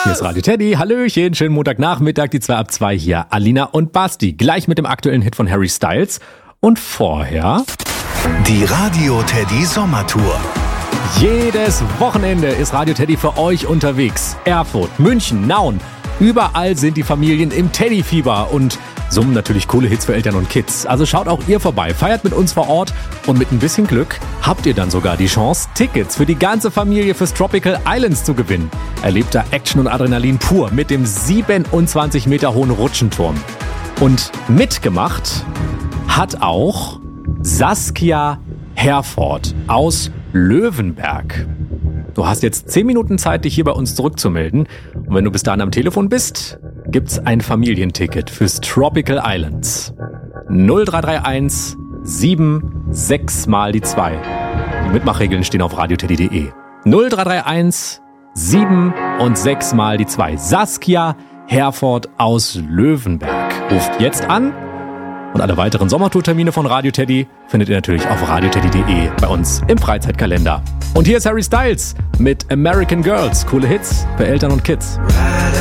Hier ist Radio Teddy. Hallöchen, schönen Montagnachmittag, die 2 ab 2 hier. Alina und Basti. Gleich mit dem aktuellen Hit von Harry Styles. Und vorher die Radio Teddy Sommertour. Jedes Wochenende ist Radio Teddy für euch unterwegs. Erfurt, München, Nauen. Überall sind die Familien im Teddy-Fieber und summen natürlich coole Hits für Eltern und Kids. Also schaut auch ihr vorbei, feiert mit uns vor Ort und mit ein bisschen Glück habt ihr dann sogar die Chance, Tickets für die ganze Familie fürs Tropical Islands zu gewinnen. Erlebt da Action und Adrenalin pur mit dem 27 Meter hohen Rutschenturm. Und mitgemacht hat auch Saskia Herford aus Löwenberg. Du hast jetzt 10 Minuten Zeit, dich hier bei uns zurückzumelden. Und wenn du bis dahin am Telefon bist, gibt's ein Familienticket fürs Tropical Islands. 0331 76 mal die 2. Die Mitmachregeln stehen auf radioteddy.de. 0331 7 und 6 mal die 2. Saskia Herford aus Löwenberg. Ruft jetzt an. Und alle weiteren Sommertourtermine von Radio Teddy findet ihr natürlich auf radioteddy.de bei uns im Freizeitkalender. Und hier ist Harry Styles mit American Girls. Coole Hits für Eltern und Kids.